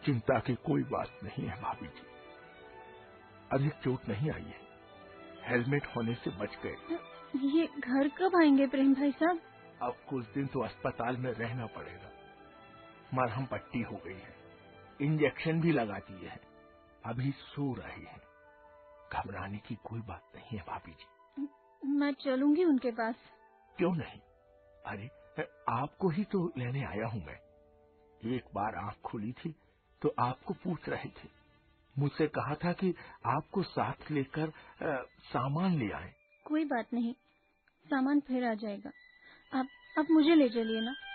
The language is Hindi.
चिंता की कोई बात नहीं है भाभी जी, अधिक चोट नहीं आई है, हेलमेट होने से बच गए। ये घर कब आएंगे प्रेम भाई साहब? अब कुछ दिन तो अस्पताल में रहना पड़ेगा। मरहम पट्टी हो गई है, इंजेक्शन भी लगा दिए हैं, अभी सो रहे हैं। घबराने की कोई बात नहीं है भाभी जी। मैं चलूंगी उनके पास। क्यों नहीं? अरे आपको ही तो लेने आया हूं मैं। एक बार आंख खुली थी तो आपको पूछ रहे थे, मुझसे कहा था कि आपको साथ लेकर सामान ले आए। कोई बात नहीं, सामान फिर आ जाएगा। आप मुझे ले चलिए ना।